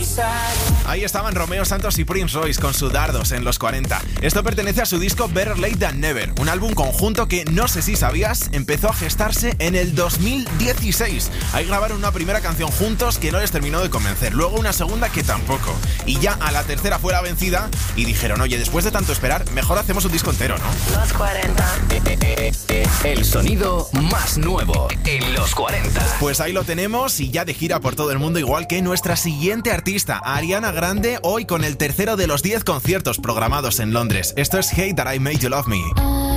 Ahí estaban Romeo Santos y Prince Royce con su Dardos en los 40. Esto pertenece a su disco Better Late Than Never, un álbum conjunto que, no sé si sabías, empezó a gestarse en el 2016. Ahí grabaron una primera canción juntos que no les terminó de convencer, luego una segunda que tampoco. Y ya a la tercera fue la vencida y dijeron, oye, después de tanto esperar, mejor hacemos un disco entero, ¿no? Los 40. El sonido más nuevo en los 40. Pues ahí lo tenemos y ya de gira por todo el mundo, igual que nuestra siguiente artista, Ariana Grande, hoy con el tercero de los 10 conciertos programados en Londres. Esto es Hate That I Made You Love Me.